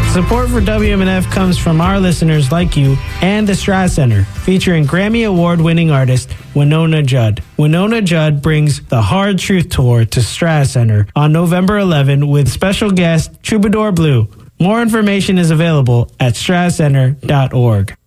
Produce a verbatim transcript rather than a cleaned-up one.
Support for W M N F comes from our listeners like you and the Strass Center, featuring Grammy Award-winning artist Winona Judd. Winona Judd brings the Hard Truth Tour to Strass Center on November eleventh with special guest Troubadour Blue. More information is available at strass center dot org.